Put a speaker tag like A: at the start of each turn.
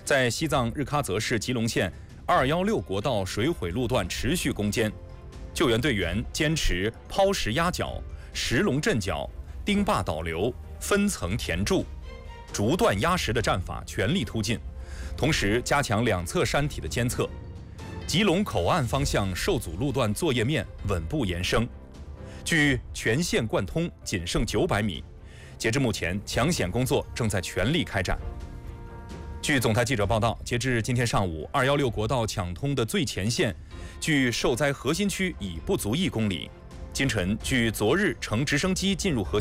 A: 在西藏日喀则市吉隆县216国道水毁路段持续攻坚，救援队员坚持抛石压脚、石龙镇脚、钉坝导流、分层填筑、逐段压实的战法全力突进，同时加强两侧山体的监测。吉隆口岸方向受阻路段作业面稳步延伸，距全线贯通仅剩900米。截至目前，抢险工作正在全力开展。据总台记者报道，截至今天上午，216国道抢通的最前线，距受灾核心区已不足1公里。今晨，距昨日乘直升机进入核心